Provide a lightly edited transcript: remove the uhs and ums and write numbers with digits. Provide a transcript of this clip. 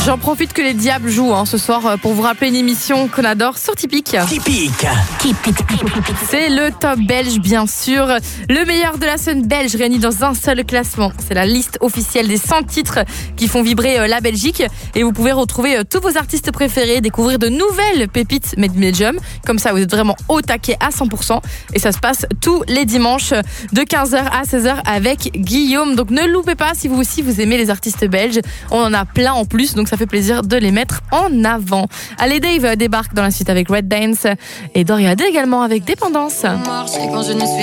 J'en profite que les Diables jouent ce soir pour vous rappeler une émission qu'on adore sur Typique. Typique. C'est le top belge, bien sûr. Le meilleur de la scène belge réuni dans un seul classement. C'est la liste officielle des 100 titres qui font vibrer la Belgique. Et vous pouvez retrouver tous vos artistes préférés, découvrir de nouvelles pépites Medium. Comme ça, vous êtes vraiment au taquet à 100%. Et ça se passe tous les dimanches de 15h à 16h avec Guillaume. Donc ne loupez pas si vous aussi vous aimez les artistes belges. On en a plein en plus, donc ça fait plaisir de les mettre en avant. Allez, Dave débarque dans la suite avec Red Dance et Doria D également avec Dépendance.